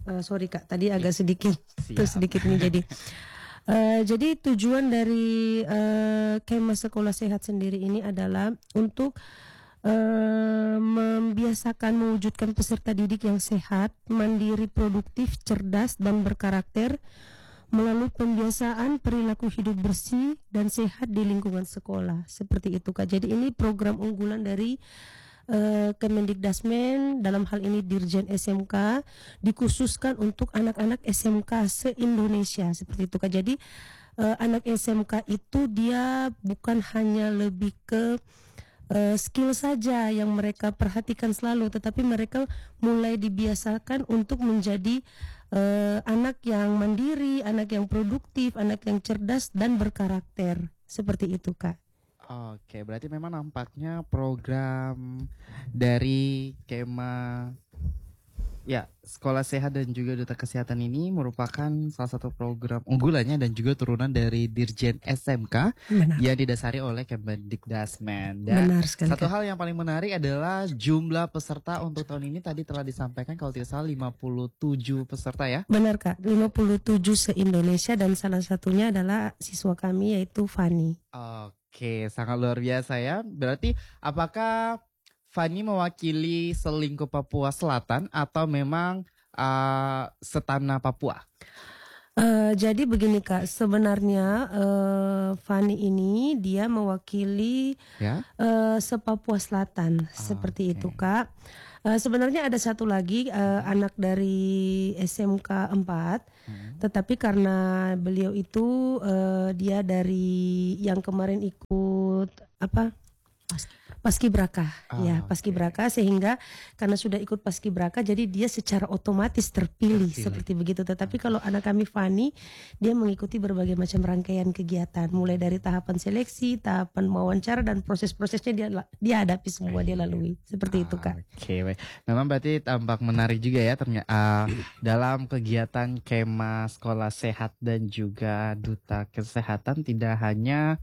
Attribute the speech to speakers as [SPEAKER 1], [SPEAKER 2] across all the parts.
[SPEAKER 1] Sorry Kak, tadi agak sedikit
[SPEAKER 2] Siap.
[SPEAKER 1] sedikit ini jadi tujuan dari Kemah Sekolah Sehat sendiri ini adalah untuk membiasakan mewujudkan peserta didik yang sehat, mandiri, produktif, cerdas dan berkarakter melalui pembiasaan perilaku hidup bersih dan sehat di lingkungan sekolah. Seperti itu Kak. Jadi ini program unggulan dari Kemendikdasmen, dalam hal ini Dirjen SMK, dikhususkan untuk anak-anak SMK se-Indonesia, seperti itu Kak. Jadi anak SMK itu dia bukan hanya lebih ke skill saja yang mereka perhatikan selalu, tetapi mereka mulai dibiasakan untuk menjadi anak yang mandiri, anak yang produktif, anak yang cerdas dan berkarakter, seperti itu Kak.
[SPEAKER 2] Oke, berarti memang nampaknya program dari Kema Sekolah Sehat dan juga Duta Kesehatan ini merupakan salah satu program unggulannya dan juga turunan dari Dirjen SMK.
[SPEAKER 1] Benar.
[SPEAKER 2] Yang didasari oleh Kemendikdasmen. Dan
[SPEAKER 1] Benar sekali,
[SPEAKER 2] satu
[SPEAKER 1] Kak.
[SPEAKER 2] hal yang paling menarik adalah jumlah peserta untuk tahun ini tadi telah disampaikan kalau tidak salah 57 peserta ya.
[SPEAKER 1] Benar Kak, 57 se-Indonesia dan salah satunya adalah siswa kami yaitu Fani.
[SPEAKER 2] Oke, sangat luar biasa ya. Berarti apakah Fani mewakili selingkup Papua Selatan atau memang setanah Papua?
[SPEAKER 1] Jadi begini Kak, sebenarnya Fani ini dia mewakili
[SPEAKER 2] Ya.
[SPEAKER 1] se-Papua Selatan, seperti
[SPEAKER 2] Oke.
[SPEAKER 1] itu Kak. Sebenarnya ada satu lagi anak dari SMK 4, tetapi karena beliau itu dia dari yang kemarin ikut Paskibraka, ya
[SPEAKER 2] oke.
[SPEAKER 1] Paskibraka, sehingga karena sudah ikut Paskibraka jadi dia secara otomatis terpilih seperti begitu. Tetapi kalau anak kami Fani, dia mengikuti berbagai macam rangkaian kegiatan, mulai dari tahapan seleksi, tahapan wawancara dan proses-prosesnya dia hadapi semua, dia lalui seperti itu Kak.
[SPEAKER 2] Oke, baik. Memang berarti tampak menarik juga ya ternyata dalam kegiatan Kema Sekolah Sehat dan juga Duta Kesehatan tidak hanya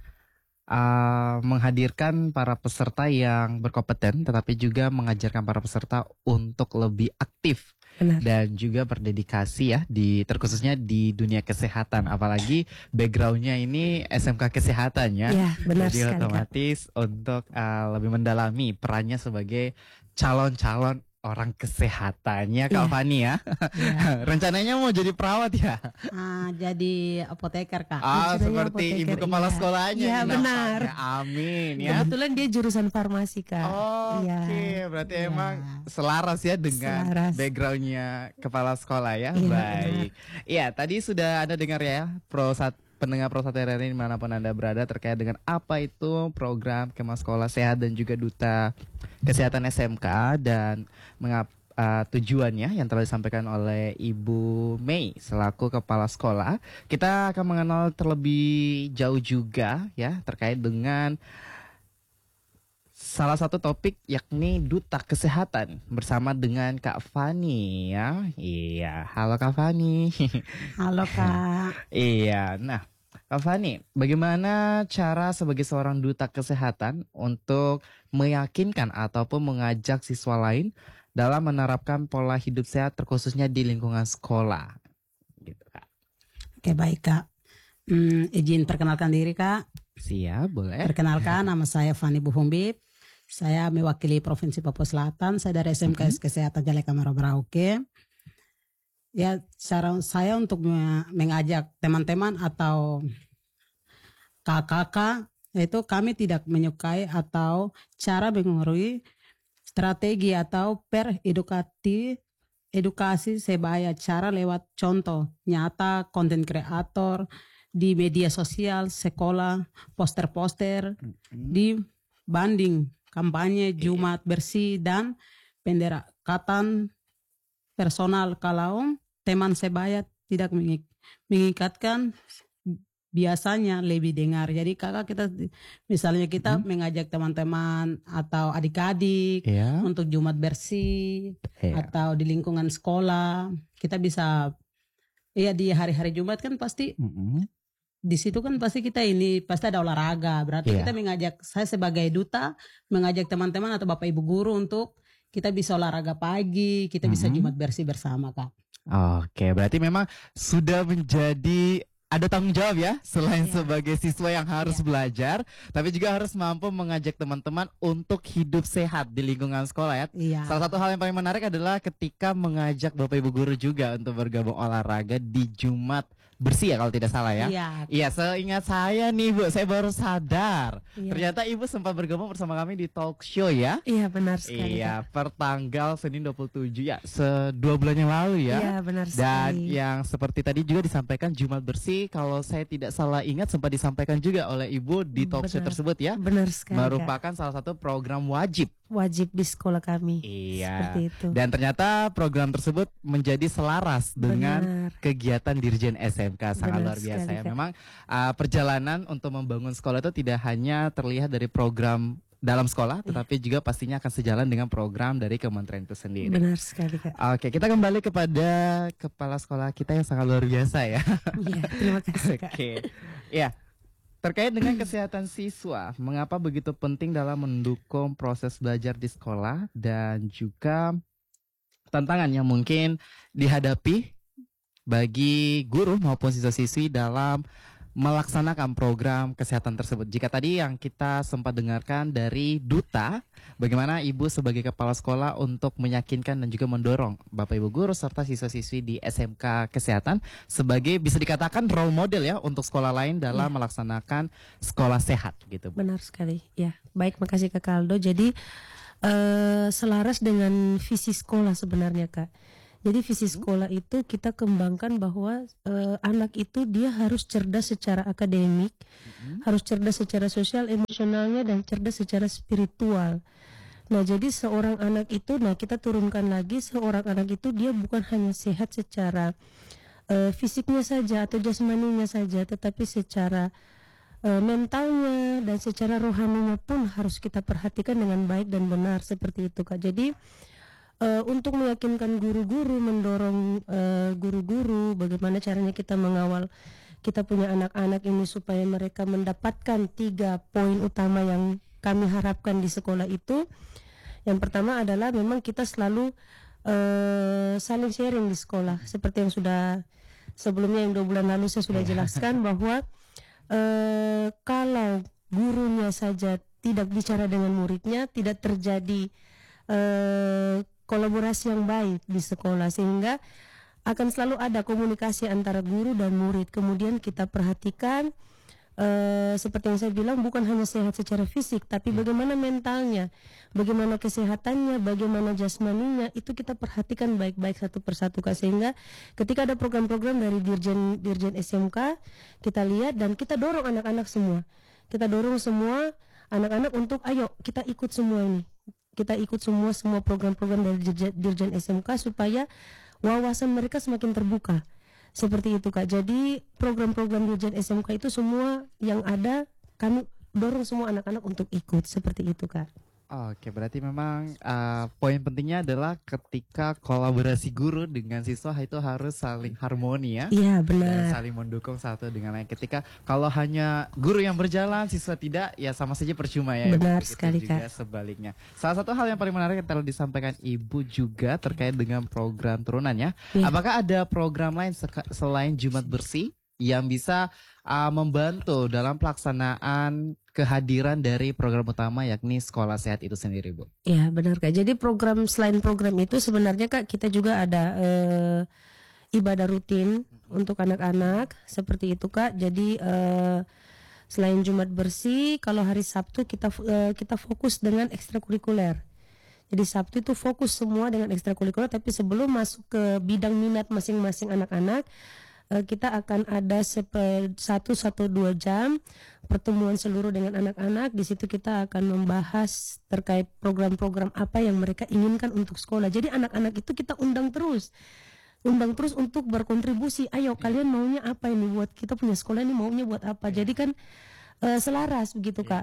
[SPEAKER 2] menghadirkan para peserta yang berkompeten, tetapi juga mengajarkan para peserta untuk lebih aktif.
[SPEAKER 1] Benar.
[SPEAKER 2] Dan juga berdedikasi ya terkhususnya di dunia kesehatan, apalagi backgroundnya ini SMK kesehatan ya.
[SPEAKER 1] Ya, benar
[SPEAKER 2] Jadi
[SPEAKER 1] sekali, Kak.
[SPEAKER 2] otomatis untuk lebih mendalami perannya sebagai calon-calon orang kesehatannya Kak
[SPEAKER 1] Iya.
[SPEAKER 2] Fani ya. Rencananya mau jadi perawat ya?
[SPEAKER 3] Jadi apoteker Kak.
[SPEAKER 1] Rencananya
[SPEAKER 2] Seperti
[SPEAKER 1] apoteker,
[SPEAKER 2] ibu kepala
[SPEAKER 1] iya.
[SPEAKER 2] sekolahnya.
[SPEAKER 1] Iya,
[SPEAKER 2] nih
[SPEAKER 1] benar.
[SPEAKER 2] nampaknya. Amin ya.
[SPEAKER 1] Kebetulan dia jurusan farmasi Kak.
[SPEAKER 2] Oke,
[SPEAKER 1] Iya.
[SPEAKER 2] berarti emang selaras ya dengan
[SPEAKER 1] Selaras.
[SPEAKER 2] backgroundnya kepala sekolah ya.
[SPEAKER 1] Iya,
[SPEAKER 2] Baik. Iya, tadi sudah Anda dengar ya pendengar Pro 1 RRI dimanapun Anda berada terkait dengan apa itu program Kema Sekolah Sehat dan juga Duta Kesehatan SMK dan tujuannya yang telah disampaikan oleh Ibu Mei selaku kepala sekolah. Kita akan mengenal terlebih jauh juga ya terkait dengan salah satu topik yakni Duta Kesehatan bersama dengan Kak Fani ya. Iya, halo Kak Fani.
[SPEAKER 3] Halo Kak.
[SPEAKER 2] Iya, nah Kak Fani, bagaimana cara sebagai seorang duta kesehatan untuk meyakinkan ataupun mengajak siswa lain dalam menerapkan pola hidup sehat terkhususnya di lingkungan sekolah? Gitu Kak.
[SPEAKER 3] Oke baik Kak. Izin perkenalkan diri Kak.
[SPEAKER 2] Siap, boleh.
[SPEAKER 3] Perkenalkan nama saya Fani Buhumbib. Saya mewakili Provinsi Papua Selatan. Saya dari SMK Kesehatan Jaleka Merauke. Ya, cara saya untuk mengajak teman-teman atau kakak-kakak, yaitu kami tidak menyukai atau cara mengurangi strategi atau edukasi sebaya cara lewat contoh nyata, konten kreator di media sosial, sekolah, poster-poster, di banding kampanye Jumat bersih dan pendekatan personal. Kalau teman sebaya tidak mengikatkan, biasanya lebih dengar. Jadi kakak kita misalnya kita mengajak teman-teman atau adik-adik untuk Jumat bersih atau di lingkungan sekolah, kita bisa di hari-hari Jumat kan pasti di situ kan pasti kita ini pasti ada olahraga. Berarti kita mengajak, saya sebagai duta mengajak teman-teman atau bapak ibu guru untuk kita bisa olahraga pagi, kita bisa Jumat bersih bersama Kak.
[SPEAKER 2] Oke, berarti memang sudah menjadi ada tanggung jawab ya, selain
[SPEAKER 1] Iya.
[SPEAKER 2] sebagai siswa yang harus belajar, tapi juga harus mampu mengajak teman-teman untuk hidup sehat di lingkungan sekolah ya.
[SPEAKER 3] Iya.
[SPEAKER 2] Salah satu hal yang paling menarik adalah ketika mengajak Bapak Ibu guru juga untuk bergabung olahraga di Jumat bersih ya kalau tidak salah ya.
[SPEAKER 3] Iya.
[SPEAKER 2] Iya, seingat saya nih Bu, saya baru sadar.
[SPEAKER 1] Iya.
[SPEAKER 2] Ternyata Ibu sempat bergabung bersama kami di talk show ya.
[SPEAKER 1] Iya, benar sekali.
[SPEAKER 2] Iya,
[SPEAKER 1] Kak.
[SPEAKER 2] per tanggal Senin 27 ya, 2 bulan yang lalu ya.
[SPEAKER 1] Iya, benar
[SPEAKER 2] Dan
[SPEAKER 1] sekali.
[SPEAKER 2] yang seperti tadi juga disampaikan Jumat bersih, kalau saya tidak salah ingat sempat disampaikan juga oleh Ibu di talk show
[SPEAKER 1] Benar.
[SPEAKER 2] tersebut ya.
[SPEAKER 1] Benar sekali. Kak.
[SPEAKER 2] Merupakan salah satu program wajib.
[SPEAKER 1] Wajib di sekolah kami.
[SPEAKER 2] Iya.
[SPEAKER 1] Seperti itu.
[SPEAKER 2] Dan ternyata program tersebut menjadi selaras dengan
[SPEAKER 1] Benar.
[SPEAKER 2] kegiatan Dirjen SMK. Sangat
[SPEAKER 1] Benar
[SPEAKER 2] luar biasa
[SPEAKER 1] sekali,
[SPEAKER 2] ya.
[SPEAKER 1] Kak.
[SPEAKER 2] Memang perjalanan untuk membangun sekolah itu tidak hanya terlihat dari program dalam sekolah, tetapi juga pastinya akan sejalan dengan program dari kementerian itu sendiri.
[SPEAKER 1] Benar sekali, Kak.
[SPEAKER 2] Oke, kita kembali kepada kepala sekolah kita yang sangat luar biasa ya.
[SPEAKER 1] Iya, terima kasih, Kak.
[SPEAKER 2] Oke, ya. Terkait dengan kesehatan siswa, mengapa begitu penting dalam mendukung proses belajar di sekolah dan juga tantangan yang mungkin dihadapi bagi guru maupun siswa-siswi dalam melaksanakan program kesehatan tersebut. Jika tadi yang kita sempat dengarkan dari Duta, bagaimana Ibu sebagai kepala sekolah untuk meyakinkan dan juga mendorong Bapak Ibu guru serta siswa-siswi di SMK Kesehatan sebagai bisa dikatakan role model ya untuk sekolah lain dalam melaksanakan sekolah sehat gitu. Bu.
[SPEAKER 1] Benar sekali. Ya, baik, makasih Kak Kaldo. Jadi selaras dengan visi sekolah sebenarnya, Kak. Jadi visi sekolah itu kita kembangkan bahwa anak itu dia harus cerdas secara akademik, harus cerdas secara sosial, emosionalnya, dan cerdas secara spiritual. Nah, jadi seorang anak itu, nah kita turunkan lagi, seorang anak itu dia bukan hanya sehat secara fisiknya saja atau jasmaninya saja, tetapi secara mentalnya dan secara rohaninya pun harus kita perhatikan dengan baik dan benar, seperti itu, Kak. Jadi untuk meyakinkan guru-guru, mendorong guru-guru bagaimana caranya kita mengawal kita punya anak-anak ini supaya mereka mendapatkan 3 poin utama yang kami harapkan di sekolah itu. Yang pertama adalah memang kita selalu saling sharing di sekolah, seperti yang sudah sebelumnya yang 2 bulan lalu saya sudah jelaskan bahwa kalau gurunya saja tidak bicara dengan muridnya, tidak terjadi kolaborasi yang baik di sekolah, sehingga akan selalu ada komunikasi antara guru dan murid. Kemudian kita perhatikan seperti yang saya bilang, bukan hanya sehat secara fisik, tapi bagaimana mentalnya, bagaimana kesehatannya, bagaimana jasmaninya, itu kita perhatikan baik-baik satu persatu, Kak. Sehingga ketika ada program-program dari Dirjen SMK, kita lihat dan kita dorong anak-anak semua. Kita dorong semua anak-anak untuk ayo kita ikut semua ini. Kita ikut semua program-program dari Dirjen SMK supaya wawasan mereka semakin terbuka. Seperti itu, Kak. Jadi program-program Dirjen SMK itu semua yang ada kami dorong semua anak-anak untuk ikut, seperti itu, Kak.
[SPEAKER 2] Oke, berarti memang poin pentingnya adalah ketika kolaborasi guru dengan siswa itu harus saling harmoni ya.
[SPEAKER 1] Iya,
[SPEAKER 2] Dan
[SPEAKER 1] benar.
[SPEAKER 2] saling mendukung satu dengan lain. Ketika kalau hanya guru yang berjalan, siswa tidak, ya sama saja percuma ya.
[SPEAKER 1] Benar
[SPEAKER 2] Begitu
[SPEAKER 1] sekali,
[SPEAKER 2] juga
[SPEAKER 1] Kak.
[SPEAKER 2] sebaliknya. Salah satu hal yang paling menarik yang telah disampaikan Ibu juga terkait dengan program turunannya.
[SPEAKER 1] Iya.
[SPEAKER 2] Apakah ada program lain selain Jumat Bersih yang bisa membantu dalam pelaksanaan kehadiran dari program utama yakni sekolah sehat itu sendiri, Bu?
[SPEAKER 1] Ya, benar, Kak. Jadi selain program itu sebenarnya, Kak, kita juga ada ibadah rutin untuk anak-anak, seperti itu, Kak. Jadi selain Jumat Bersih, kalau hari Sabtu kita fokus dengan ekstrakurikuler. Jadi Sabtu itu fokus semua dengan ekstrakurikuler, tapi sebelum masuk ke bidang minat masing-masing anak-anak, kita akan ada 1-2 jam pertemuan seluruh dengan anak-anak. Di situ kita akan membahas terkait program-program apa yang mereka inginkan untuk sekolah. Jadi anak-anak itu kita undang terus untuk berkontribusi. Ayo kalian maunya apa ini buat kita punya sekolah ini, maunya buat apa. Jadi kan selaras begitu, Kak.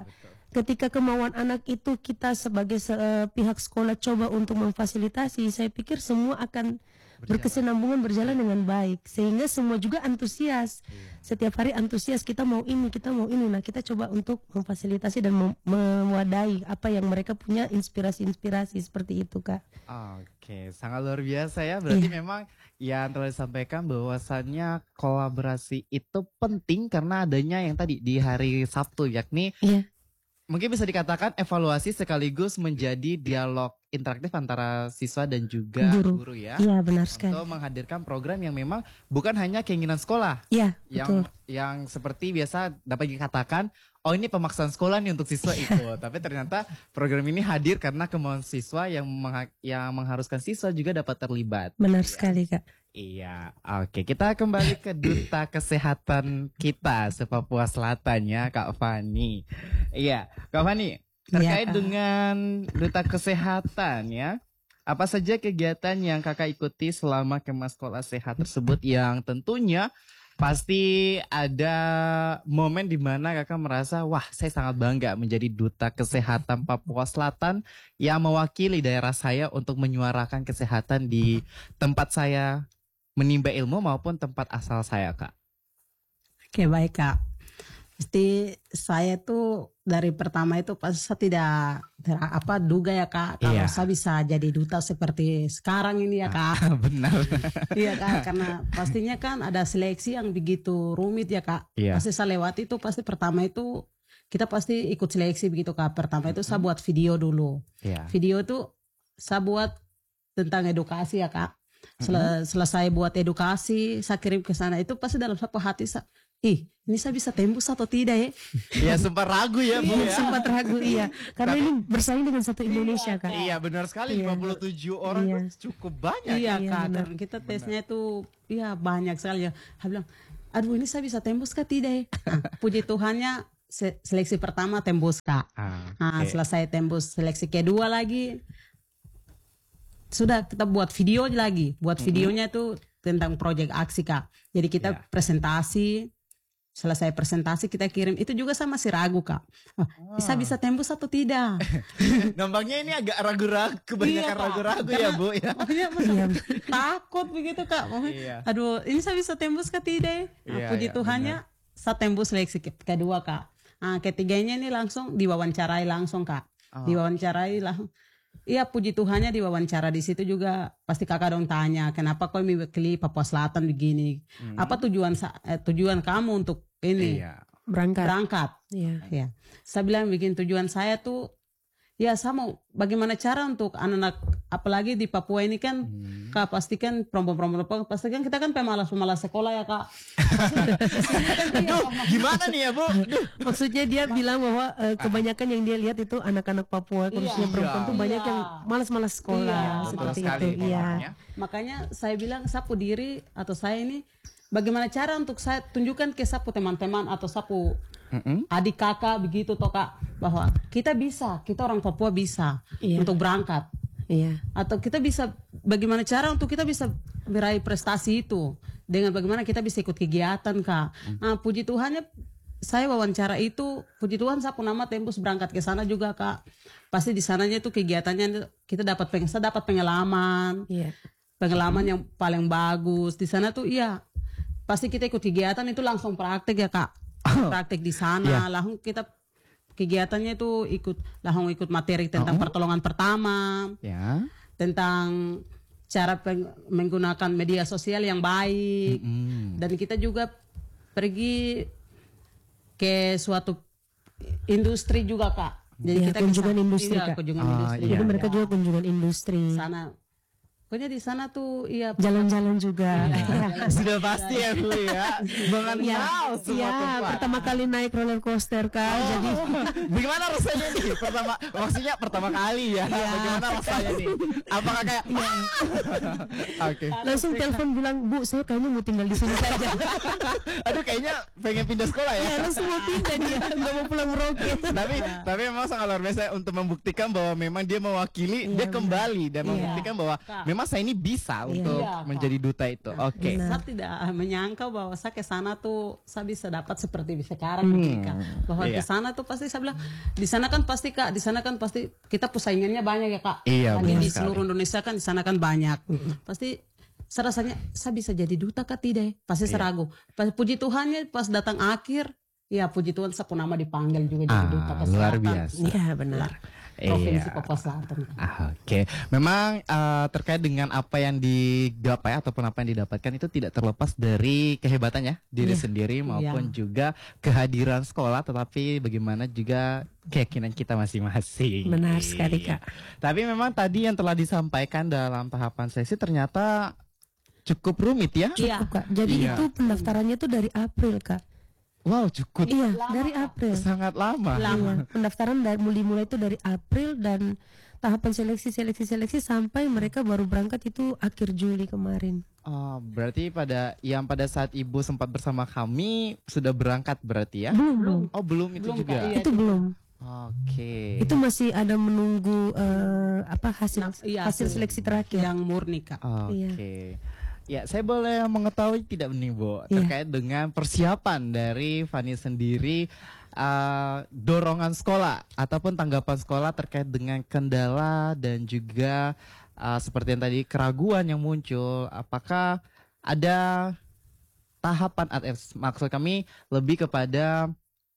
[SPEAKER 1] ketika kemauan anak itu kita sebagai pihak sekolah coba untuk memfasilitasi, saya pikir semua akan berkesinambungan, berjalan dengan baik, sehingga semua juga antusias. Setiap hari antusias, kita mau ini, kita mau ini. Nah, kita coba untuk memfasilitasi dan mewadai apa yang mereka punya, inspirasi-inspirasi seperti itu, Kak.
[SPEAKER 2] Oke, sangat luar biasa ya. Berarti memang yang telah disampaikan bahwasannya kolaborasi itu penting karena adanya yang tadi di hari Sabtu, yakni mungkin bisa dikatakan evaluasi sekaligus menjadi dialog interaktif antara siswa dan juga guru ya.
[SPEAKER 1] Iya, benar sekali.
[SPEAKER 2] Untuk menghadirkan program yang memang bukan hanya keinginan sekolah.
[SPEAKER 1] Iya, betul.
[SPEAKER 2] Yang seperti biasa dapat dikatakan, oh ini pemaksaan sekolah nih untuk siswa ikut. Tapi ternyata program ini hadir karena kemauan siswa yang mengharuskan siswa juga dapat terlibat.
[SPEAKER 1] Benar sekali, Kak.
[SPEAKER 2] Iya, oke. Kita kembali ke Duta Kesehatan kita se-Papua Selatan ya, Kak Fani. Iya, Kak Fani, terkait dengan Duta Kesehatan ya, apa saja kegiatan yang Kakak ikuti selama Kemas Sekolah Sehat tersebut yang tentunya pasti ada momen di mana Kakak merasa, wah saya sangat bangga menjadi Duta Kesehatan Papua Selatan yang mewakili daerah saya untuk menyuarakan kesehatan di tempat saya menimba ilmu maupun tempat asal saya, Kak.
[SPEAKER 3] Oke, baik, Kak. Pasti saya tuh dari pertama itu pasti saya tidak duga ya, Kak, kalau saya bisa jadi duta seperti sekarang ini ya, Kak.
[SPEAKER 2] Benar.
[SPEAKER 3] Iya, Kak, karena pastinya kan ada seleksi yang begitu rumit ya, Kak. Pasti saya lewati itu pasti pertama itu kita pasti ikut seleksi begitu, Kak. Pertama itu saya buat video dulu. Video itu saya buat tentang edukasi ya, Kak. Selesai buat edukasi, saya kirim ke sana, itu pasti dalam satu hati saya, ini saya bisa tembus atau tidak ya?
[SPEAKER 2] Iya, sempat ragu ya, Bu ya.
[SPEAKER 1] Sempat ragu, iya. Karena ini bersaing dengan satu Indonesia, Kak.
[SPEAKER 2] Iya, benar sekali. 57 orang cukup banyak.
[SPEAKER 3] Iya, Kak. Karena kita tesnya itu banyak sekali ya. Saya bilang, aduh ini saya bisa tembus kah tidak ya? Nah, puji Tuhannya seleksi pertama tembus, Kak. Selesai tembus seleksi kedua lagi, sudah kita buat video lagi. Buat videonya itu tentang proyek aksi, Kak. Jadi kita presentasi, selesai presentasi kita kirim. Itu juga saya masih ragu, Kak. Bisa tembus atau tidak?
[SPEAKER 2] Nampaknya ini agak ragu-ragu, kebanyakan ragu-ragu ya, Bu ya.
[SPEAKER 3] Takut begitu, Kak. Aduh, ini saya bisa tembus kah tidak? Puji Tuhannya saya tembus seleksi kedua, Kak. Ketiganya ini langsung diwawancarai langsung, Kak. Diwawancarai langsung. Iya, puji Tuhannya diwawancara di situ juga pasti Kakak dong tanya, kenapa kau mewakili Papua Selatan begini? Apa tujuan kamu untuk ini? Berangkat. Iya. Saya bilang bikin tujuan saya tuh, ya saya mau bagaimana cara untuk anak-anak, apalagi di Papua ini kan, Kak pastikan perempuan-perempuan pastikan kita kan pemalas sekolah ya, Kak.
[SPEAKER 2] Gimana nih ya, Bu?
[SPEAKER 1] Maksudnya dia bilang bahwa kebanyakan yang dia lihat itu anak-anak Papua, khususnya perempuan tuh banyak yang malas-malas sekolah seperti itu. Iya.
[SPEAKER 3] Makanya saya bilang sapu diri atau saya ini bagaimana cara untuk saya tunjukkan ke sapu teman-teman atau sapu adik kakak begitu toh, Kak, bahwa kita bisa, kita orang Papua bisa untuk berangkat. Atau kita bisa bagaimana cara untuk kita bisa meraih prestasi itu dengan bagaimana kita bisa ikut kegiatan, Kak. Nah, puji Tuhannya saya wawancara itu, puji Tuhan saya pun nama tembus berangkat ke sana juga, Kak. Pasti di sananya itu kegiatannya kita dapat pengalaman. Pengalaman yang paling bagus di sana tuh pasti kita ikut kegiatan itu langsung praktek ya, Kak. Praktek di sana, langsung kita kegiatannya itu langsung ikut materi tentang pertolongan pertama, tentang cara menggunakan media sosial yang baik, dan kita juga pergi ke suatu industri juga, Kak. Jadi kita
[SPEAKER 1] kunjungan industri, Kak.
[SPEAKER 3] Jadi
[SPEAKER 1] mereka juga kunjungan industri.
[SPEAKER 3] Sana. Pokoknya di sana tuh
[SPEAKER 1] jalan-jalan juga.
[SPEAKER 2] Sudah pasti ya, Bu ya. Mengenal semua tempat.
[SPEAKER 1] Pertama kali naik roller coaster, Kak. Jadi
[SPEAKER 2] bagaimana rasanya nih? Maksudnya pertama kali ya. Bagaimana rasanya nih? Apakah kayak
[SPEAKER 1] langsung telepon bilang, Bu, saya kayaknya mau tinggal di sini saja.
[SPEAKER 2] Aduh, kayaknya pengen pindah sekolah ya.
[SPEAKER 1] Langsung mau pindah dia, nggak mau pulang Merauke.
[SPEAKER 2] Tapi memang sangat luar biasa untuk membuktikan bahwa memang dia mewakili, dia kembali dan membuktikan bahwa memang memang saya ini bisa untuk
[SPEAKER 3] Iya, Kak.
[SPEAKER 2] menjadi duta itu. Oke.
[SPEAKER 1] Benar.
[SPEAKER 3] Saya tidak menyangka bahwa saya ke sana tuh saya bisa dapat seperti sekarang begini, Kak. Bahwa
[SPEAKER 2] Iya.
[SPEAKER 3] ke sana tuh pasti saya bilang di sana kan pasti Kak, di sana kan pasti kita persaingannya banyak ya Kak.
[SPEAKER 2] Iya,
[SPEAKER 3] Hanya
[SPEAKER 2] benar
[SPEAKER 3] di
[SPEAKER 2] sekali.
[SPEAKER 3] seluruh Indonesia kan di sana kan banyak. Pasti saya rasanya saya bisa jadi duta Kak tidak ya? Pasti saya ragu. Pas puji Tuhannya pas datang akhir, ya puji Tuhan saya pun nama dipanggil juga jadi duta
[SPEAKER 2] Ah, luar
[SPEAKER 3] kesehatan.
[SPEAKER 2] biasa.
[SPEAKER 1] Iya benar.
[SPEAKER 3] Provinsi
[SPEAKER 2] Iya.
[SPEAKER 3] Papua Selatan.
[SPEAKER 2] Oke, memang terkait dengan apa yang digapai ataupun apa yang didapatkan itu tidak terlepas dari kehebatannya diri sendiri maupun juga kehadiran sekolah, tetapi bagaimana juga keyakinan kita masing-masing.
[SPEAKER 1] Benar sekali, Kak.
[SPEAKER 2] Tapi memang tadi yang telah disampaikan dalam tahapan sesi ternyata cukup rumit ya.
[SPEAKER 3] Iya.
[SPEAKER 1] Kak. Jadi
[SPEAKER 2] Iya.
[SPEAKER 1] itu pendaftarannya tuh dari April, Kak.
[SPEAKER 2] Wow, cukup
[SPEAKER 1] Iya, dari April.
[SPEAKER 2] sangat lama.
[SPEAKER 1] Iya, pendaftaran dari mulai itu dari April dan tahapan seleksi sampai mereka baru berangkat itu akhir Juli kemarin.
[SPEAKER 2] Oh, berarti pada saat Ibu sempat bersama kami sudah berangkat berarti ya?
[SPEAKER 1] Belum.
[SPEAKER 2] Oh, belum itu
[SPEAKER 3] Belum,
[SPEAKER 2] juga.
[SPEAKER 3] Kak, iya.
[SPEAKER 1] Itu belum.
[SPEAKER 2] Oke.
[SPEAKER 1] Itu masih ada menunggu hasil
[SPEAKER 3] Iya,
[SPEAKER 1] hasil seleksi terakhir.
[SPEAKER 3] Yang murni Kak.
[SPEAKER 2] Oke. Ya, saya boleh mengetahui tidak nih, Bu,
[SPEAKER 1] Iya.
[SPEAKER 2] terkait dengan persiapan dari Fani sendiri, dorongan sekolah ataupun tanggapan sekolah terkait dengan kendala dan juga seperti yang tadi keraguan yang muncul. Apakah ada tahapan, maksud kami lebih kepada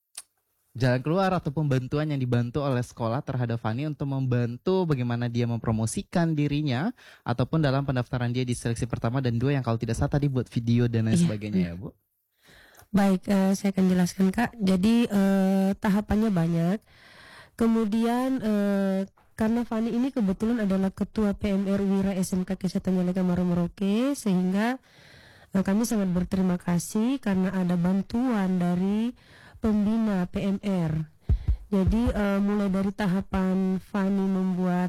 [SPEAKER 2] jalan keluar ataupun bantuan yang dibantu oleh sekolah terhadap Fani untuk membantu bagaimana dia mempromosikan dirinya ataupun dalam pendaftaran dia di seleksi pertama dan dua yang kalau tidak salah tadi buat video dan lain
[SPEAKER 1] Iya,
[SPEAKER 2] sebagainya ya Bu.
[SPEAKER 1] Baik, saya akan jelaskan Kak. Jadi tahapannya banyak. Kemudian karena Fani ini kebetulan adalah ketua PMR Wira SMK Kesehatan Jaleka Merauke, sehingga kami sangat berterima kasih karena ada bantuan dari pembina PMR. Jadi mulai dari tahapan Fani membuat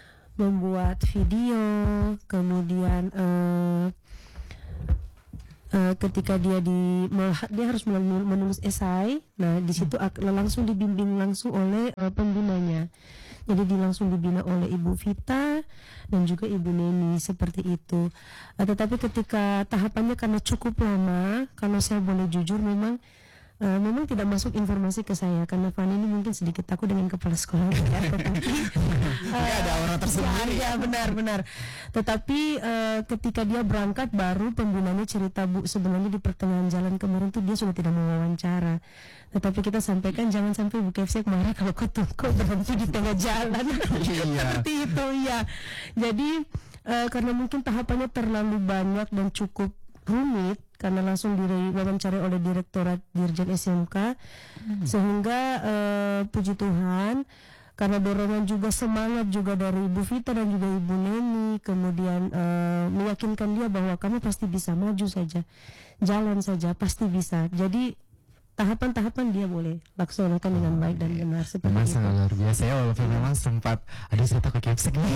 [SPEAKER 1] video, kemudian ketika dia harus menulis esai. Nah, di situ langsung dibimbing langsung oleh pembinanya. Jadi langsung dibina oleh Ibu Vita dan juga Ibu Neni seperti itu. Tetapi ketika tahapannya karena cukup lama, kalau saya boleh jujur memang tidak masuk informasi ke saya karena Fani ini mungkin sedikit takut dengan kepala sekolah ya, tetapi
[SPEAKER 2] ada orang tersendiri.
[SPEAKER 1] Ya, benar. Tetapi ketika dia berangkat baru pembinanya cerita, Bu, sebenarnya di pertengahan jalan kemarin tuh dia sudah tidak mau wawancara. Tetapi kita sampaikan jangan sampai Bu Kefsek marah kalau kok berhenti di tengah jalan. Seperti itu ya. Jadi karena mungkin tahapannya terlalu banyak dan cukup rumit karena langsung diwawancara oleh Direktorat Dirjen SMK, sehingga puji Tuhan karena dorongan juga semangat juga dari Ibu Vita dan juga Ibu Neni, kemudian meyakinkan dia bahwa kamu pasti bisa, maju saja, jalan saja, pasti bisa. Jadi tahapan-tahapan dia boleh laksanakan dengan baik dan benar seperti
[SPEAKER 2] Memang
[SPEAKER 1] itu.
[SPEAKER 2] sangat luar biasa ya, walaupun memang sempat aduh saya takut capsek nih.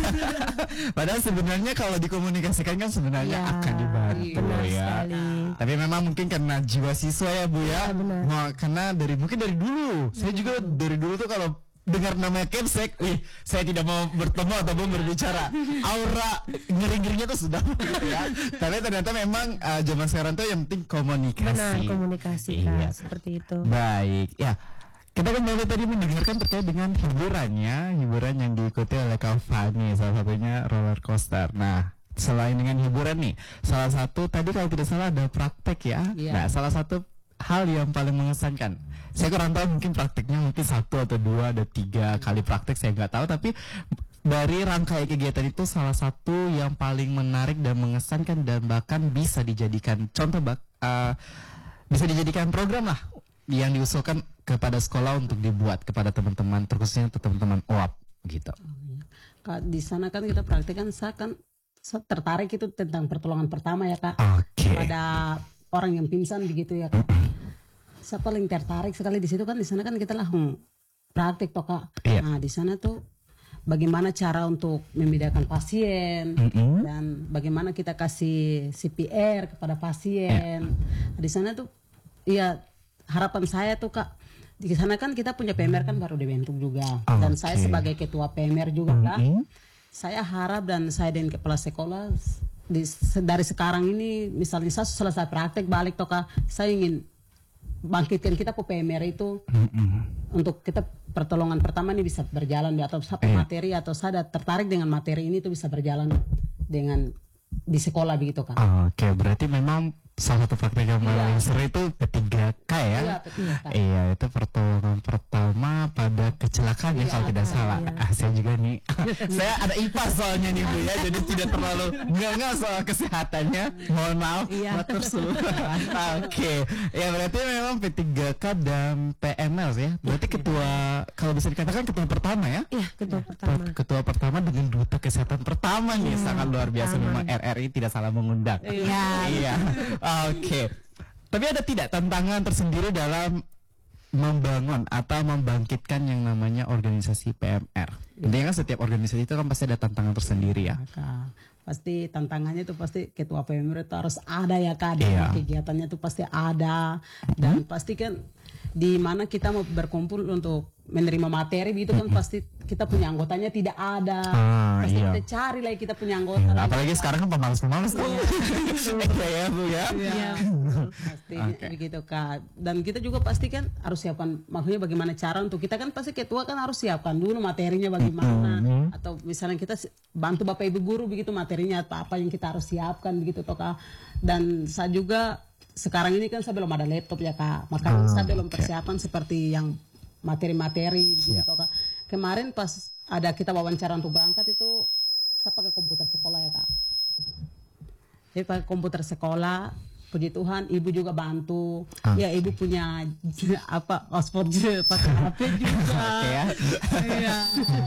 [SPEAKER 2] Padahal sebenarnya kalau dikomunikasikan kan sebenarnya
[SPEAKER 1] Ya,
[SPEAKER 2] akan dibantu
[SPEAKER 1] benar
[SPEAKER 2] ya.
[SPEAKER 1] sekali.
[SPEAKER 2] Tapi memang mungkin karena jiwa siswa ya Bu ya.
[SPEAKER 1] Ya, benar.
[SPEAKER 2] Nah, karena mungkin dari dulu. Saya juga dari dulu tuh kalau dengar namanya Kemsek, saya tidak mau bertemu ataupun berbicara. Aura ngeri-ngerinya tuh sudah gitu ya. Tapi ternyata memang zaman sekarang tuh yang penting komunikasi.
[SPEAKER 1] Benar, komunikasi Kak,
[SPEAKER 2] Iya.
[SPEAKER 1] seperti itu.
[SPEAKER 2] Baik, ya. Kita kembali tadi mendengarkan terkait dengan hiburan yang diikuti oleh Kak Fani, salah satunya roller coaster. Nah, selain dengan hiburan nih, salah satu tadi kalau tidak salah ada praktek ya.
[SPEAKER 3] Iya.
[SPEAKER 2] Nah, salah satu hal yang paling mengesankan, saya kurang tahu mungkin prakteknya mungkin 1 atau 2 ada 3 kali praktek, saya nggak tahu, tapi dari rangkaian kegiatan itu salah satu yang paling menarik dan mengesankan dan bahkan bisa dijadikan contoh bisa dijadikan program lah yang diusulkan kepada sekolah untuk dibuat kepada teman-teman, terkhususnya untuk teman-teman OAP gitu.
[SPEAKER 3] Kak, di sana kan kita praktekkan, saya tertarik itu tentang pertolongan pertama ya Kak.
[SPEAKER 2] Oke.
[SPEAKER 3] Pada orang yang pingsan begitu ya Kak. Saya paling tertarik sekali di situ kan, di sana kan kita langsung praktik toh Kak.
[SPEAKER 2] Iya.
[SPEAKER 3] Nah, di sana tuh bagaimana cara untuk membedakan pasien dan bagaimana kita kasih CPR kepada pasien. Nah, di sana tuh ya harapan saya tuh Kak, di sana kan kita punya PMR kan baru dibentuk juga, dan saya sebagai ketua PMR juga Kak, saya harap dan saya dan kepala sekolah dari sekarang ini misalnya saya selesai praktek balik toka saya ingin bangkitkan kita PMR itu untuk kita pertolongan pertama ini bisa berjalan atau satu materi atau saya tertarik dengan materi ini itu bisa berjalan dengan di sekolah begitu kan.
[SPEAKER 4] Oke, berarti memang salah satu praktek yang paling seru itu P3K ya.
[SPEAKER 3] Iya, P3K.
[SPEAKER 4] Iya, itu pertolongan pertama pada kecelakaan ya kalau tidak salah. Saya juga nih. Saya ada IPA soalnya nih Bu ya, jadi tidak terlalu nggak soal kesehatannya. Mohon maaf, matur suwun. Oke. Ya berarti memang P3K dan PML ya. Berarti ketua, kalau bisa dikatakan ketua pertama ya.
[SPEAKER 1] Iya, ketua pertama.
[SPEAKER 4] Ketua pertama dengan duta kesehatan pertama nih, sangat luar biasa memang RRI tidak salah mengundang. Iya. Oke. Tapi ada tidak tantangan tersendiri dalam membangun atau membangkitkan yang namanya organisasi PMR? Intinya kan setiap organisasi itu kan pasti ada tantangan tersendiri ya.
[SPEAKER 3] Kak, pasti tantangannya itu pasti ketua PMR itu harus ada ya Kak. Kegiatannya itu pasti ada dan pasti kan di mana kita mau berkumpul untuk menerima materi gitu kan pasti kita punya anggotanya tidak ada. Pasti kita cari lagi kita punya anggota.
[SPEAKER 4] Apalagi sekarang kan pemalas-pemalas tuh. Iya Bu ya.
[SPEAKER 3] Pasti begitu Kak. Dan kita juga pasti kan harus siapkan maksudnya bagaimana cara untuk kita kan pasti ketua kan harus siapkan dulu materinya bagaimana atau misalnya kita bantu Bapak Ibu guru begitu materinya apa yang kita harus siapkan begitu toh Kak. Dan saya juga sekarang ini kan saya belum ada laptop ya Kak. Makanya saya belum persiapan seperti yang materi-materi gitu Kak. Kemarin pas ada kita wawancara untuk berangkat itu saya pakai komputer sekolah ya Kak. Jadi pakai komputer sekolah, puji Tuhan ibu juga bantu. Ya ibu punya hotspot pakai HP juga. Iya.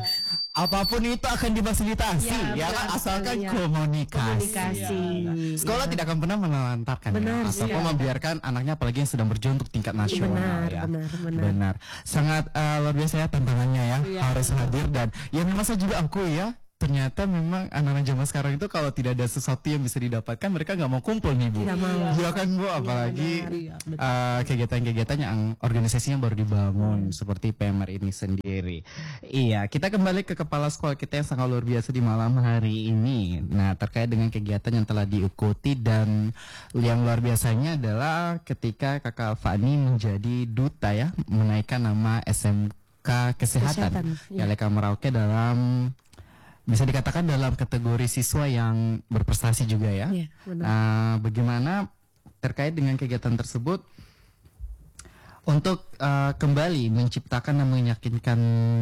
[SPEAKER 4] Apapun itu akan difasilitasi ya kan asalkan komunikasi. Sekolah tidak akan pernah menelantarkan ataupun membiarkan anaknya apalagi yang sedang berjuang untuk tingkat nasional benar. Sangat luar biasa ya tantangannya ya harus hadir dan ya memang saya juga akui ya ternyata memang anak-anak zaman sekarang itu kalau tidak ada sesuatu yang bisa didapatkan mereka nggak mau kumpul nih Bu. Iya kan Bu apalagi kegiatan-kegiatan yang organisasinya baru dibangun seperti PMR ini sendiri. Iya kita kembali ke kepala sekolah kita yang sangat luar biasa di malam hari ini. Nah terkait dengan kegiatan yang telah diikuti dan yang luar biasanya adalah ketika Kakak Fani menjadi duta ya menaikkan nama SMK Kesehatan ya Leka Merauke dalam bisa dikatakan dalam kategori siswa yang berprestasi juga ya. Bagaimana terkait dengan kegiatan tersebut untuk kembali menciptakan dan meyakinkan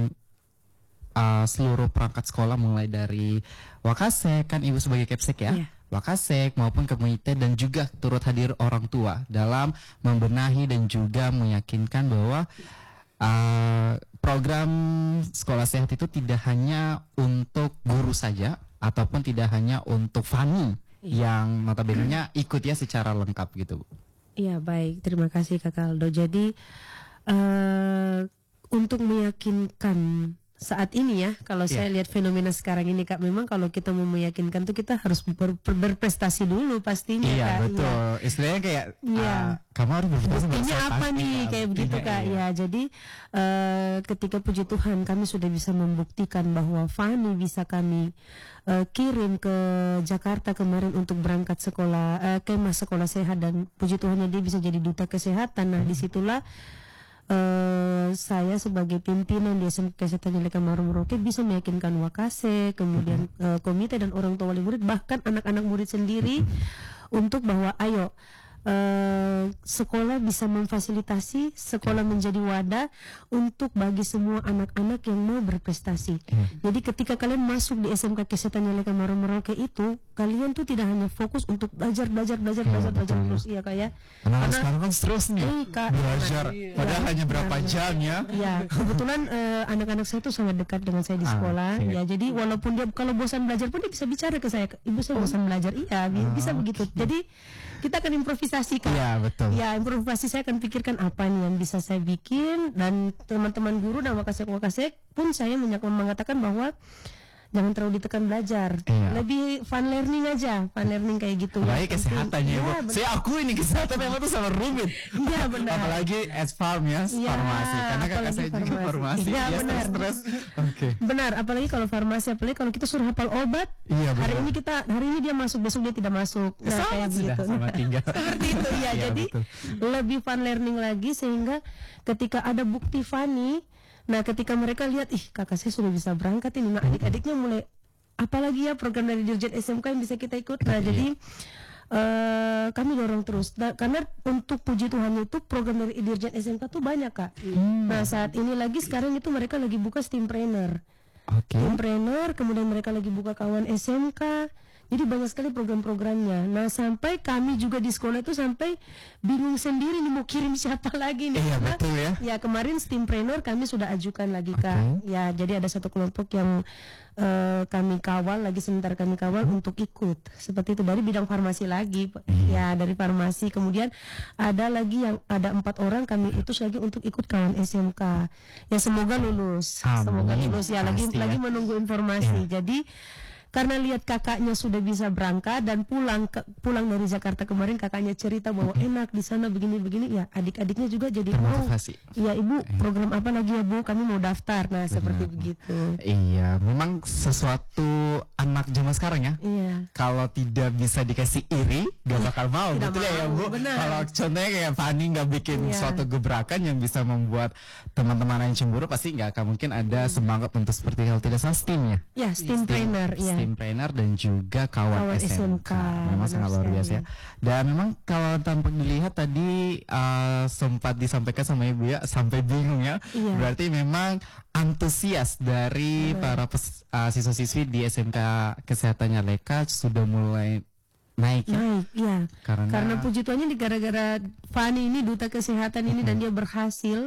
[SPEAKER 4] seluruh perangkat sekolah mulai dari Wakasek kan Ibu sebagai Kepsek ya. Wakasek maupun komite dan juga turut hadir orang tua dalam membenahi dan juga meyakinkan bahwa program sekolah sehat itu tidak hanya untuk guru saja ataupun tidak hanya untuk Fani yang notabene-nya ikut ya secara lengkap gitu.
[SPEAKER 1] Iya baik, terima kasih Kak Aldo. Jadi untuk meyakinkan saat ini ya, kalau saya lihat fenomena sekarang ini Kak, memang kalau kita mau meyakinkan tuh kita harus berprestasi dulu pastinya
[SPEAKER 4] Kak. Iya betul, istilahnya kayak kamu harus berprestasi.
[SPEAKER 1] Buktinya apa nih kayak begitu Kak? Ya jadi ketika puji Tuhan kami sudah bisa membuktikan bahwa Fani bisa kami kirim ke Jakarta kemarin untuk berangkat sekolah kemah sekolah sehat dan puji Tuhan dia bisa jadi duta kesehatan. Nah disitulah saya sebagai pimpinan di SMK Kesehatan Leka Merauke bisa meyakinkan Wakase, kemudian komite dan orang tua wali murid bahkan anak-anak murid sendiri untuk bahwa ayo sekolah bisa memfasilitasi, sekolah menjadi wadah untuk bagi semua anak-anak yang mau berprestasi. Jadi ketika kalian masuk di SMK Kesehatan Leka Merauke itu, kalian tuh tidak hanya fokus untuk belajar terus ya Kak ya.
[SPEAKER 4] Karena sekarang kan stres nih belajar, padahal hanya berapa jam ya.
[SPEAKER 1] Ya kebetulan anak-anak saya tuh sangat dekat dengan saya di sekolah. Ya jadi walaupun dia kalau bosan belajar pun dia bisa bicara ke saya, ibu saya bosan belajar. Iya bisa begitu. Jadi kita akan improvisasi Kak.
[SPEAKER 4] Iya betul.
[SPEAKER 1] Ya improvisasi saya akan pikirkan apa nih yang bisa saya bikin dan teman-teman guru dan wakasek pun saya mengatakan bahwa jangan terlalu ditekan belajar, lebih fun learning aja, fun learning kayak gitu.
[SPEAKER 4] Baik kesehatannya Bu. Saya aku ini kesehatan memang tuh sangat rumit.
[SPEAKER 1] Iya benar.
[SPEAKER 4] Apalagi as farm ya, farmasi. Karena kakak saya juga farmasi.
[SPEAKER 1] Iya
[SPEAKER 4] Dia
[SPEAKER 1] benar.
[SPEAKER 4] stres. Oke.
[SPEAKER 1] Benar, apalagi kalau farmasi, apalagi kalau kita suruh hafal obat.
[SPEAKER 4] Iya, benar.
[SPEAKER 1] Hari ini dia masuk, besok dia tidak masuk. Nah,
[SPEAKER 4] Sama
[SPEAKER 1] kayak
[SPEAKER 4] sudah,
[SPEAKER 1] begitu.
[SPEAKER 4] sama tinggal.
[SPEAKER 1] Seperti itu ya.
[SPEAKER 4] Iya,
[SPEAKER 1] Jadi
[SPEAKER 4] betul.
[SPEAKER 1] lebih fun learning lagi, sehingga ketika ada bukti funny, nah ketika mereka lihat, ih kakak saya sudah bisa berangkat ini, nah adik-adiknya mulai, apalagi ya program dari Dirjen SMK yang bisa kita ikut. Nah jadi kami dorong terus. Karena untuk puji Tuhan itu program dari Dirjen SMK tuh banyak kak. Nah saat ini lagi sekarang itu mereka lagi buka Steampreneur. Steampreneur, kemudian mereka lagi buka kawan SMK. Jadi banyak sekali program-programnya. Nah sampai kami juga di sekolah itu sampai bingung sendiri nih mau kirim siapa lagi nih.
[SPEAKER 4] Iya
[SPEAKER 1] Karena,
[SPEAKER 4] betul ya.
[SPEAKER 1] ya kemarin Steampreneur kami sudah ajukan lagi kak. Ya jadi ada satu kelompok yang kami kawal lagi, sebentar kami kawal untuk ikut seperti itu dari bidang farmasi lagi. Ya dari farmasi, kemudian ada lagi yang ada 4 orang kami utus lagi untuk ikut kawan SMK. Ya semoga lulus. Semoga lulus ya, lagi menunggu informasi. Jadi karena lihat kakaknya sudah bisa berangkat dan pulang dari Jakarta kemarin, kakaknya cerita bahwa enak di sana begini-begini, ya adik-adiknya juga jadi
[SPEAKER 4] termotivasi.
[SPEAKER 1] Ya ibu program apa lagi ya bu, kami mau daftar. Nah seperti begitu.
[SPEAKER 4] Iya, memang sesuatu anak zaman sekarang ya.
[SPEAKER 1] Iya.
[SPEAKER 4] Kalau tidak bisa dikasih iri, gak bakal mau.
[SPEAKER 1] Tidak
[SPEAKER 4] Betul ya
[SPEAKER 1] mau,
[SPEAKER 4] Bu.
[SPEAKER 1] benar.
[SPEAKER 4] Kalau contohnya kayak Fani nggak bikin suatu gebrakan yang bisa membuat teman-teman yang cemburu, pasti nggak akan mungkin ada semangat untuk seperti kalau tidak salah STEAM ya.
[SPEAKER 1] Ya Steampreneur ya.
[SPEAKER 4] Steampreneur dan juga kawan SMK. Memang
[SPEAKER 1] benar
[SPEAKER 4] sangat luar biasa ya. Dan memang kalau tampak dilihat tadi sempat disampaikan sama Ibu ya, sampai bingung ya.
[SPEAKER 1] Iya.
[SPEAKER 4] Berarti memang antusias dari para siswa-siswi di SMK Kesehatannya Leka sudah mulai naik ya.
[SPEAKER 1] Naik, iya. Karena puji Tuhannya di gara-gara Fani ini duta kesehatan ini dan dia berhasil,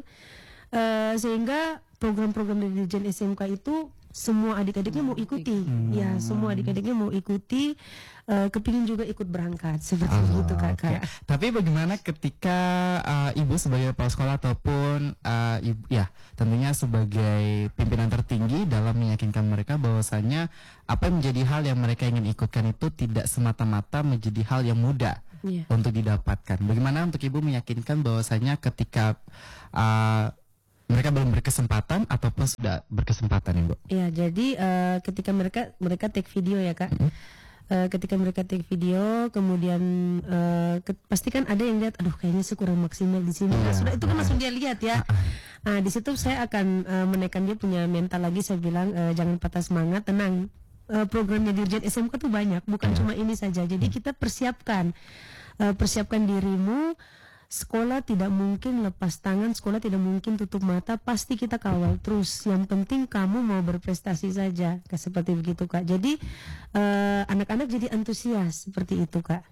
[SPEAKER 1] sehingga program-program dari Dirjen SMK itu semua adik-adiknya mau ikuti. Ya, semua adik-adiknya mau ikuti, kepingin juga ikut berangkat seperti itu kakak.
[SPEAKER 4] Tapi bagaimana ketika Ibu sebagai kepala sekolah ataupun Ibu ya tentunya sebagai pimpinan tertinggi dalam meyakinkan mereka bahwasanya apa yang menjadi hal yang mereka ingin ikutkan itu tidak semata-mata menjadi hal yang mudah untuk didapatkan. Bagaimana untuk Ibu meyakinkan bahwasanya ketika mereka belum berkesempatan ataupun sudah berkesempatan Ibu?
[SPEAKER 1] Ya, jadi ketika mereka take video ya kak. Ketika mereka take video, kemudian pasti kan ada yang lihat, aduh kayaknya sih kurang maksimal di sini. Nah, sudah itu kan langsung dia lihat ya. Nah di situ saya akan menaikkan dia punya mental lagi. Saya bilang jangan patah semangat, tenang. Programnya Dirjen SMK tuh banyak, bukan cuma ini saja. Jadi kita persiapkan dirimu. Sekolah tidak mungkin lepas tangan, sekolah tidak mungkin tutup mata, pasti kita kawal terus. Yang penting kamu mau berprestasi saja, seperti begitu kak. Jadi anak-anak jadi antusias seperti itu kak.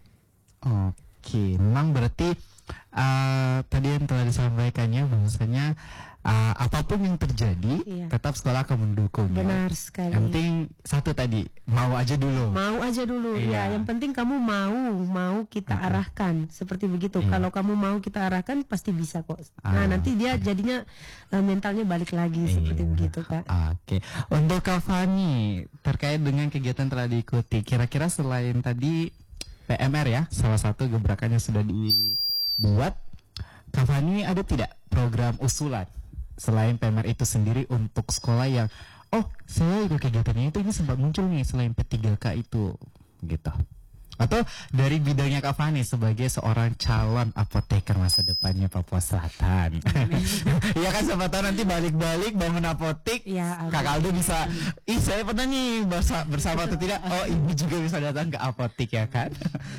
[SPEAKER 4] Oke, memang berarti tadi yang telah disampaikannya bahwasanya apapun yang terjadi tetap sekolah akan mendukung.
[SPEAKER 1] Benar sekali.
[SPEAKER 4] Yang penting satu tadi, mau aja dulu.
[SPEAKER 1] Mau aja dulu. Ya, yang penting kamu mau kita arahkan seperti begitu. Kalau kamu mau kita arahkan pasti bisa kok. Nah, nanti dia jadinya mentalnya balik lagi seperti begitu, Kak.
[SPEAKER 4] Oke. Untuk Kak Fani terkait dengan kegiatan telah diikuti, kira-kira selain tadi PMR ya, salah satu gebrakan yang sudah dibuat, Kak Fani ada tidak program usulan selain PMR itu sendiri untuk sekolah yang saya ikut kegiatannya itu, ini sempat muncul nih selain P3K itu gitu, atau dari bidangnya Kak Fani sebagai seorang calon apoteker masa depannya Papua Selatan. Iya kan, siapa tahu nanti balik-balik bangun apotek
[SPEAKER 1] ya,
[SPEAKER 4] Kak Aldo bisa, saya pernah nih bersama atau tidak, ibu juga bisa datang ke apotek ya kan.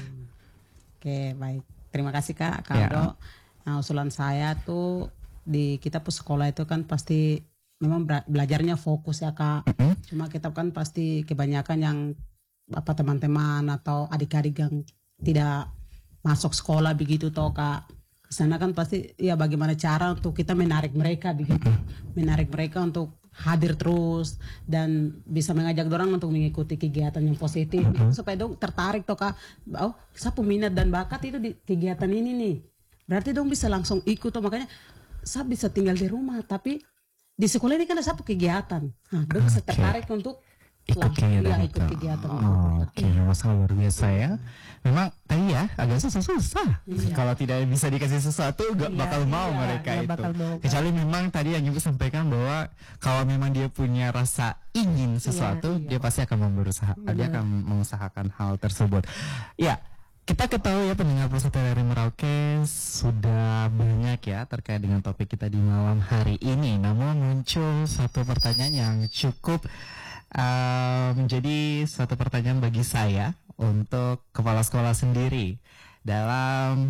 [SPEAKER 3] Oke, baik, terima kasih Kak Aldo. Nah, usulan saya tuh di kita sekolah itu kan pasti memang belajarnya fokus ya Kak. Cuma kita kan pasti kebanyakan yang teman-teman atau adik-adik yang tidak masuk sekolah begitu toh Kak. Di sana kan pasti ya bagaimana cara untuk kita menarik mereka begitu. Menarik mereka untuk hadir terus dan bisa mengajak orang untuk mengikuti kegiatan yang positif supaya dong tertarik toh Kak. Saya peminat dan bakat itu di kegiatan ini nih. Berarti dong bisa langsung ikut toh, makanya saya bisa tinggal di rumah tapi di sekolah ini kan ada satu kegiatan. Nah, dong bisa tertarik untuk
[SPEAKER 4] ikut kegiatan
[SPEAKER 3] Iya,
[SPEAKER 4] itu.
[SPEAKER 3] ikut kegiatan.
[SPEAKER 4] Oke, masalah luar biasa ya. Memang tadi ya agak susah. Kalau tidak bisa dikasih sesuatu gak bakal mau mereka
[SPEAKER 1] nggak
[SPEAKER 4] itu.
[SPEAKER 1] bakal mau.
[SPEAKER 4] Kecuali memang tadi yang Ibu sampaikan bahwa kalau memang dia punya rasa ingin sesuatu, dia pasti akan berusaha, dia akan mengusahakan hal tersebut. Ya, kita ketahui ya pendengar Pro1 RRI Merauke sudah banyak ya terkait dengan topik kita di malam hari ini. Namun muncul satu pertanyaan yang cukup menjadi satu pertanyaan bagi saya untuk kepala sekolah sendiri dalam